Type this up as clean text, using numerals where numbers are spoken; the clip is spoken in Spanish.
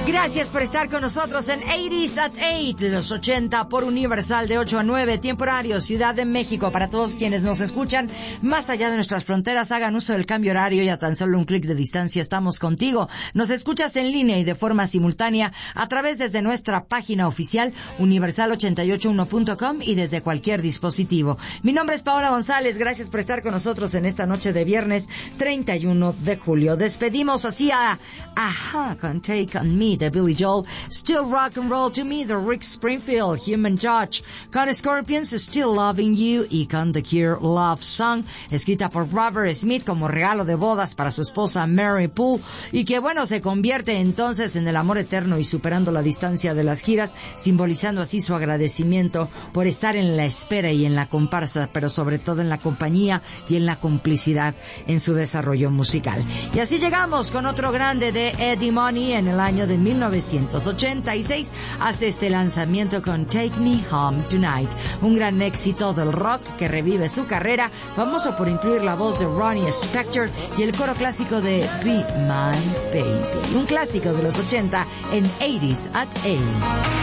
Gracias por estar con nosotros en 80s at 8, de los 80 por Universal de 8 a 9, tiempo horario, Ciudad de México. Para todos quienes nos escuchan más allá de nuestras fronteras, hagan uso del cambio horario y a tan solo un clic de distancia estamos contigo. Nos escuchas en línea y de forma simultánea a través desde nuestra página oficial universal881.com y desde cualquier dispositivo. Mi nombre es Paola González, gracias por estar con nosotros en esta noche de viernes 31 de julio. Despedimos así a Aha con Take On Me de Billy Joel, Still Rock and Roll to Me de Rick Springfield, Human Touch con Scorpions, Still Loving You, y con The Cure, Love Song, escrita por Robert Smith como regalo de bodas para su esposa Mary Poole, y que bueno, se convierte entonces en el amor eterno y superando la distancia de las giras, simbolizando así su agradecimiento por estar en la espera y en la comparsa, pero sobre todo en la compañía y en la complicidad en su desarrollo musical. Y así llegamos con otro grande de Eddie Money. En el año de 1986 hace este lanzamiento con Take Me Home Tonight, un gran éxito del rock que revive su carrera, famoso por incluir la voz de Ronnie Spector y el coro clásico de Be My Baby, un clásico de los 80 en 80s at 8.